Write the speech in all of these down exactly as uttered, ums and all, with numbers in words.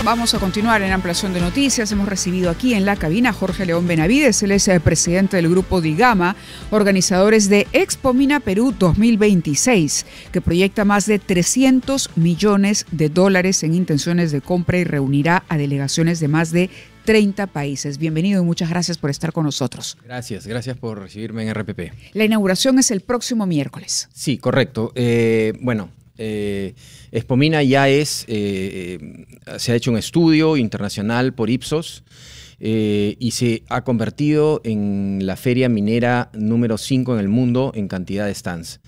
Vamos a continuar en Ampliación de Noticias. Hemos recibido aquí en la cabina a Jorge León Benavides. Él es el presidente del grupo Digama, organizadores de Expo Mina Perú dos mil veintiséis, que proyecta más de trescientos millones de dólares en intenciones de compra y reunirá a delegaciones de más de treinta países. Bienvenido y muchas gracias por estar con nosotros. Gracias, gracias por recibirme en R P P. La inauguración es el próximo miércoles. Sí, correcto. Eh, bueno, eh, Expo Mina ya es, eh, eh, se ha hecho un estudio internacional por Ipsos eh, y se ha convertido en la feria minera número cinco en el mundo en cantidad de stands.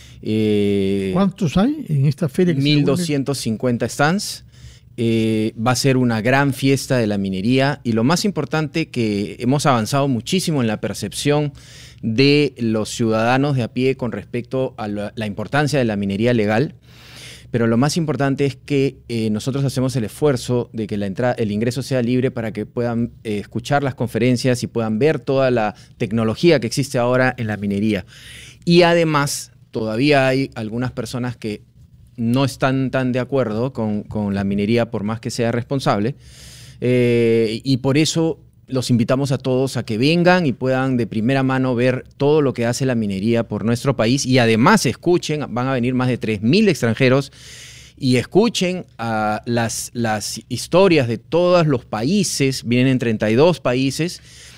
Eh, ¿Cuántos hay en esta feria? mil doscientos cincuenta stands. Eh, va a ser una gran fiesta de la minería y lo más importante, que hemos avanzado muchísimo en la percepción de los ciudadanos de a pie con respecto a la, la importancia de la minería legal, pero lo más importante es que eh, nosotros hacemos el esfuerzo de que la entrada, el ingreso sea libre para que puedan eh, escuchar las conferencias y puedan ver toda la tecnología que existe ahora en la minería. Y además todavía hay algunas personas que no están tan de acuerdo con, con la minería, por más que sea responsable, eh, y por eso los invitamos a todos a que vengan y puedan de primera mano ver todo lo que hace la minería por nuestro país, y además escuchen, van a venir más de tres mil extranjeros, y escuchen uh, las, las historias de todos los países, vienen treinta y dos países,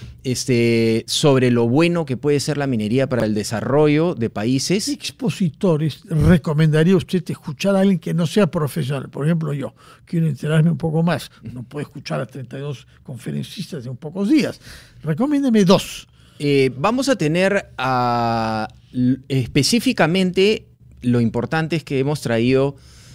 Este, sobre lo bueno que puede ser la minería para el desarrollo de países. ¿Qué expositores recomendaría usted escuchar a alguien que no sea profesional? Por ejemplo, yo quiero enterarme un poco más. No puedo escuchar a treinta y dos conferencistas de un pocos días. Recomiéndeme dos. Eh, vamos a tener uh, específicamente, lo importante es que hemos traído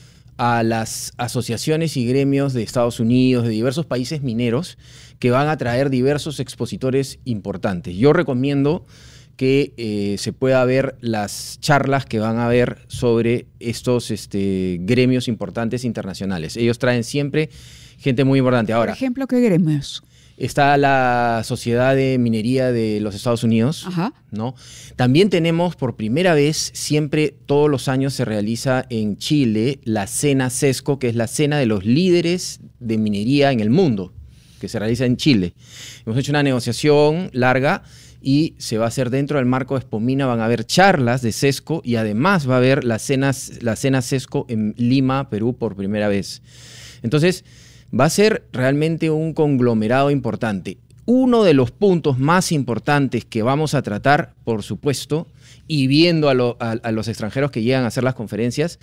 a las asociaciones y gremios de Estados Unidos, de diversos países mineros, que van a traer diversos expositores importantes. Yo recomiendo que eh, se pueda ver las charlas que van a haber sobre estos este, gremios importantes internacionales. Ellos traen siempre gente muy importante. Ahora, por ejemplo, ¿qué gremios? Está la Sociedad de Minería de los Estados Unidos, Ajá. ¿no? También tenemos por primera vez, siempre todos los años se realiza en Chile la Cena CESCO, que es la cena de los líderes de minería en el mundo, que se realiza en Chile. Hemos hecho una negociación larga y se va a hacer dentro del marco de Expo Mina. Van a haber charlas de CESCO y además va a haber la cena, la cena CESCO en Lima, Perú, por primera vez. Entonces, va a ser realmente un conglomerado importante. Uno de los puntos más importantes que vamos a tratar, por supuesto, y viendo a, lo, a, a los extranjeros que llegan a hacer las conferencias,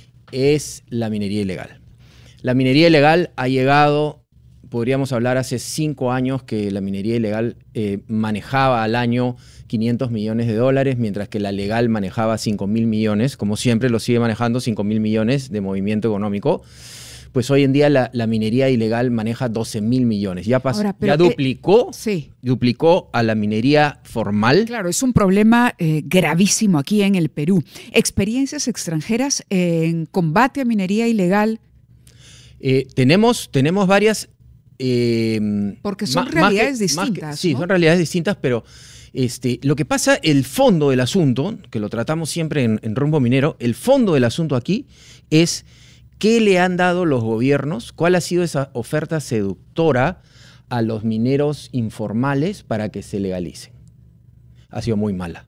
es la minería ilegal. La minería ilegal ha llegado, podríamos hablar hace cinco años que la minería ilegal eh, manejaba al año quinientos millones de dólares, mientras que la legal manejaba cinco mil millones, como siempre lo sigue manejando, cinco mil millones de movimiento económico. Pues hoy en día la, la minería ilegal maneja doce mil millones. Ya, pasó, Ahora, ya duplicó, eh, sí. duplicó a la minería formal. Claro, es un problema eh, gravísimo aquí en el Perú. ¿Experiencias extranjeras en combate a minería ilegal? Eh, tenemos, tenemos varias. Eh, Porque son más, realidades más que, distintas. Más que, sí, ¿no? son realidades distintas, pero este, lo que pasa, el fondo del asunto, que lo tratamos siempre en, en Rumbo Minero, el fondo del asunto aquí es: ¿qué le han dado los gobiernos? ¿Cuál ha sido esa oferta seductora a los mineros informales para que se legalicen? Ha sido muy mala.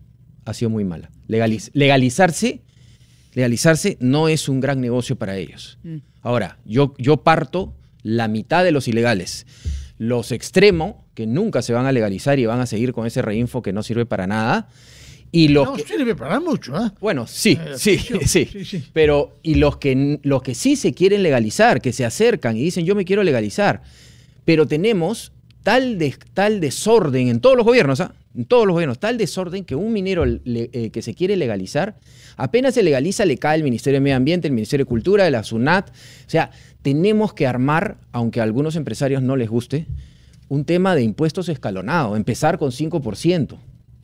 Ha sido muy mala. Legaliz- legalizarse, legalizarse no es un gran negocio para ellos. Mm. Ahora, yo, yo parto la mitad de los ilegales. Los extremos, que nunca se van a legalizar y van a seguir con ese reinfo que no sirve para nada. Y los no que, sirve para mucho, ¿eh? Bueno, sí, eh, sí, sí, sí, sí. Pero, y los que, los que sí se quieren legalizar, que se acercan y dicen, yo me quiero legalizar. Pero tenemos tal, de, tal desorden en todos los gobiernos, ¿ah? En todos los gobiernos, tal desorden que un minero le, eh, que se quiere legalizar, apenas se legaliza, le cae el Ministerio de Medio Ambiente, el Ministerio de Cultura, la SUNAT. O sea, tenemos que armar, aunque a algunos empresarios no les guste, un tema de impuestos escalonado, empezar con cinco por ciento.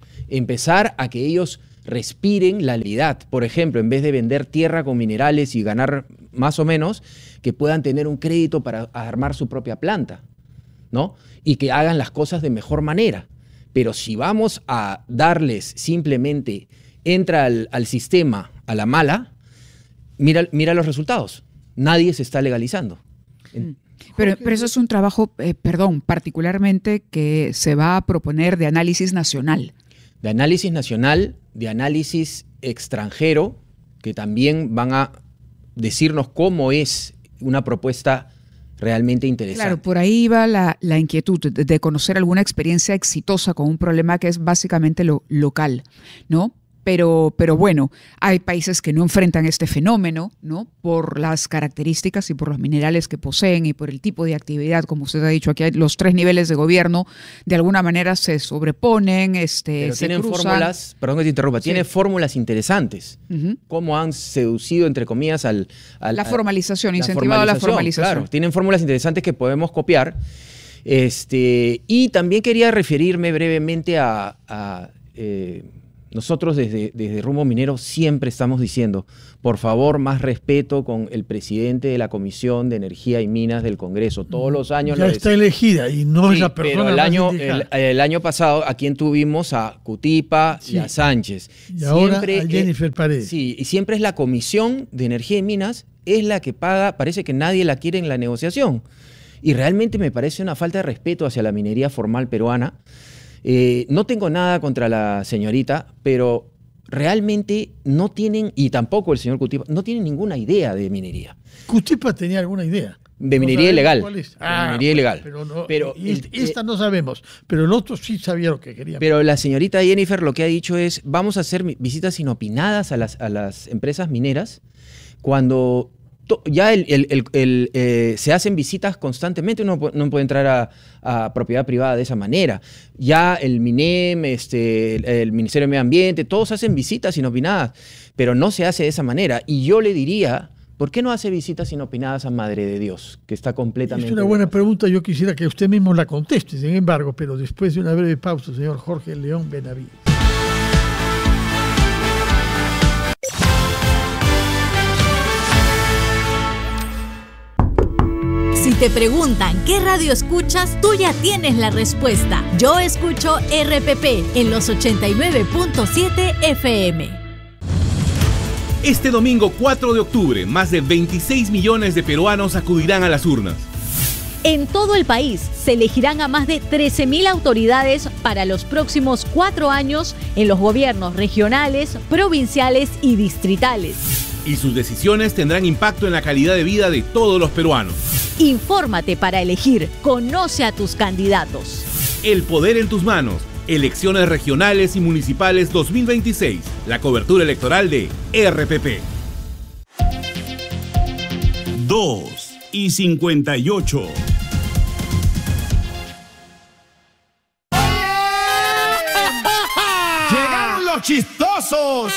Empezar a que ellos respiren la legalidad. Por ejemplo, en vez de vender tierra con minerales y ganar más o menos, que puedan tener un crédito para armar su propia planta, ¿no? Y que hagan las cosas de mejor manera. Pero si vamos a darles simplemente, entra al, al sistema a la mala, mira, mira los resultados. Nadie se está legalizando. Pero, pero eso es un trabajo, eh, perdón, particularmente que se va a proponer de análisis nacional. De análisis nacional, de análisis extranjero, que también van a decirnos cómo es una propuesta realmente interesante. Claro, por ahí va la, la inquietud de, de conocer alguna experiencia exitosa con un problema que es básicamente lo local, ¿no? Pero, pero bueno, hay países que no enfrentan este fenómeno, ¿no? Por las características y por los minerales que poseen y por el tipo de actividad, como usted ha dicho, aquí hay los tres niveles de gobierno, de alguna manera se sobreponen, este, Pero se tienen cruzan. fórmulas, perdón que te interrumpa, Sí. tiene fórmulas interesantes. Uh-huh. Cómo han seducido, entre comillas, al... al La al- formalización, incentivado la formalización. Claro, tienen fórmulas interesantes que podemos copiar. Este, y también quería referirme brevemente a... a, eh, nosotros desde, desde Rumbo Minero siempre estamos diciendo, por favor, más respeto con el presidente de la Comisión de Energía y Minas del Congreso. Todos los años... Ya lo está decimos. elegida y no Sí, es la persona pero el más año, indicada. el, el año pasado, ¿a quién tuvimos? A Cutipa Sí. y a Sánchez. Y ahora a Jennifer eh, Paredes. Sí, y siempre es la Comisión de Energía y Minas, es la que paga, parece que nadie la quiere en la negociación. Y realmente me parece una falta de respeto hacia la minería formal peruana. Eh, no tengo nada contra la señorita, pero realmente no tienen, y tampoco el señor Cutipa, no tienen ninguna idea de minería. Cutipa tenía alguna idea. De No minería sabemos ilegal. cuál es. De Ah, minería ilegal. Pero, no, Pero y el- esta no sabemos, pero el otro sí sabía lo que quería. Pero la señorita Jennifer lo que ha dicho es, vamos a hacer mi- visitas inopinadas a las, a las empresas mineras cuando to- ya el, el- el- el, eh, se hacen visitas constantemente, uno pu- no puede entrar a, a propiedad privada de esa manera. Ya el MINEM, este, el, el Ministerio de Medio Ambiente, todos hacen visitas inopinadas, pero no se hace de esa manera. Y yo le diría, ¿por qué no hace visitas inopinadas a Madre de Dios, que está completamente... Es una buena pregunta, yo quisiera que usted mismo la conteste, sin embargo, pero después de una breve pausa, señor Jorge León Benavides. Si te preguntan qué radio escuchas, tú ya tienes la respuesta. Yo escucho R P P en los ochenta y nueve punto siete F M. Este domingo cuatro de octubre, más de veintiséis millones de peruanos acudirán a las urnas. En todo el país se elegirán a más de trece mil autoridades para los próximos cuatro años en los gobiernos regionales, provinciales y distritales. Y sus decisiones tendrán impacto en la calidad de vida de todos los peruanos. Infórmate para elegir. Conoce a tus candidatos. El poder en tus manos. Elecciones regionales y municipales dos mil veintiséis. La cobertura electoral de R P P. dos y cincuenta y ocho. ¡Llegaron los chistosos!